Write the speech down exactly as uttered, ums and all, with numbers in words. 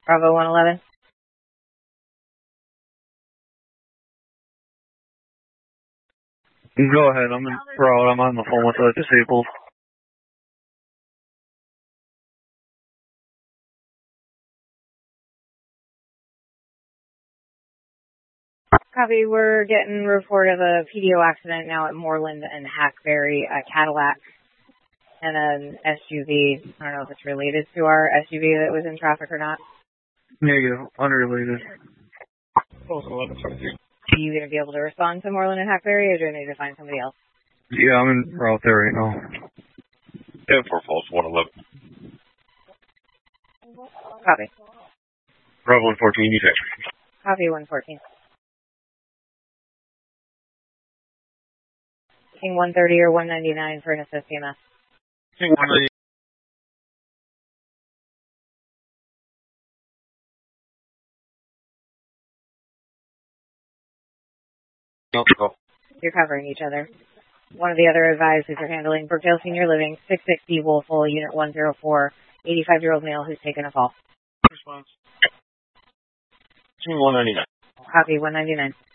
Bravo one eleven. Go ahead. I'm in route. I'm on the phone with the disabled. Copy. We're getting a report of a P D O accident now at Moreland and Hackberry, a Cadillac and an S U V. I don't know if it's related to our S U V that was in traffic or not. Negative. Unrelated. Are you going to be able to respond to Moreland and Hackberry, or do I need to find somebody else? Yeah, I'm in route there right now. ten four Falls one eleven. Copy. Bravo one fourteen, you Copy one fourteen. King one thirty or one ninety-nine for an assist E M S. King one ninety. You're covering each other. One of the other advisors are handling Brookdale Senior Living, six sixty Woolful, Unit one oh four, eighty-five-year-old male who's taken a fall. Response. King one ninety-nine. Copy one ninety-nine.